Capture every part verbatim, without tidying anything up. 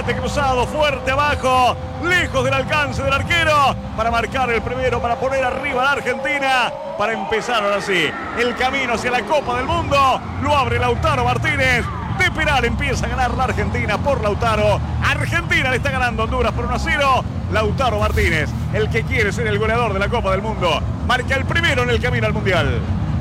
remate cruzado, fuerte abajo, lejos del alcance del arquero, para marcar el primero, para poner arriba a la Argentina, para empezar ahora sí el camino hacia la Copa del Mundo. Lo abre Lautaro Martínez. De penal empieza a ganar la Argentina por Lautaro. Argentina le está ganando a Honduras por uno a cero. Lautaro Martínez, el que quiere ser el goleador de la Copa del Mundo, marca el primero en el camino al Mundial.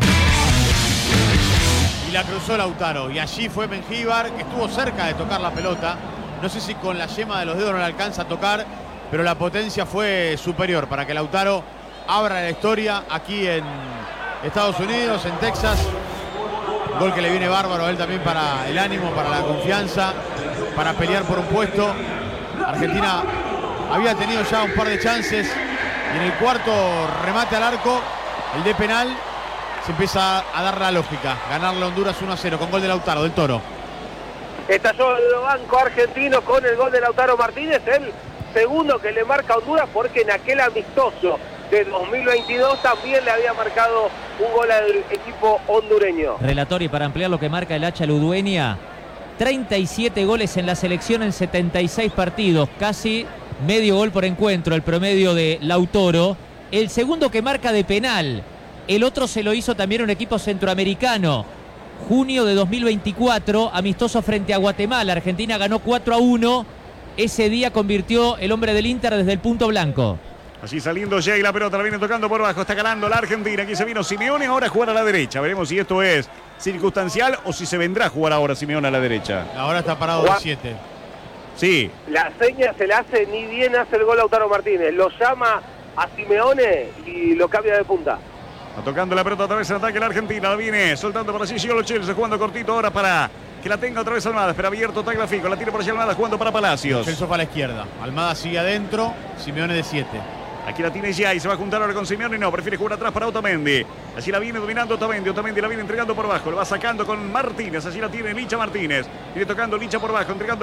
Y la cruzó Lautaro. Y allí fue Mengíbar, que estuvo cerca de tocar la pelota. No sé si con la yema de los dedos no la alcanza a tocar, pero la potencia fue superior para que Lautaro abra la historia aquí en Estados Unidos, en Texas. Gol que le viene bárbaro a él también para el ánimo, para la confianza, para pelear por un puesto. Argentina había tenido ya un par de chances y en el cuarto remate al arco, el de penal, se empieza a dar la lógica. Ganarle a Honduras uno a cero con gol de Lautaro, del Toro. Estalló el banco argentino con el gol de Lautaro Martínez, el segundo que le marca a Honduras, porque en aquel amistoso de dos mil veintidós también le había marcado un gol al equipo hondureño. Relator, y para ampliar lo que marca el Hacha Ludueña, treinta y siete goles en la selección en setenta y seis partidos, casi medio gol por encuentro, el promedio de Lautaro. El segundo que marca de penal, el otro se lo hizo también un equipo centroamericano. Junio de dos mil veinticuatro, amistoso frente a Guatemala. Argentina ganó cuatro a uno. Ese día convirtió el hombre del Inter desde el punto blanco. Así saliendo Jay, la pelota la viene tocando por abajo, está ganando la Argentina. Aquí se vino Simeone ahora a jugar a la derecha. Veremos si esto es circunstancial o si se vendrá a jugar ahora Simeone a la derecha. Ahora está parado de siete. Sí. La seña se la hace, ni bien hace el gol Lautaro Martínez. Lo llama a Simeone y lo cambia de punta. Está tocando la pelota otra vez en ataque la Argentina. La viene soltando para Gigolo Chelsea, jugando cortito ahora para que la tenga otra vez Almada. Espera abierto Tagliafico, la tira por allá Almada, jugando para Palacios. Chelsea para la izquierda. Almada sigue adentro, Simeone de siete. Aquí la tiene ya y se va a juntar ahora con Simeone. No, prefiere jugar atrás para Otamendi. Así la viene dominando Otamendi. Otamendi la viene entregando por abajo. Lo va sacando con Martínez. Así la tiene Licha Martínez. Viene tocando Licha por abajo, entregando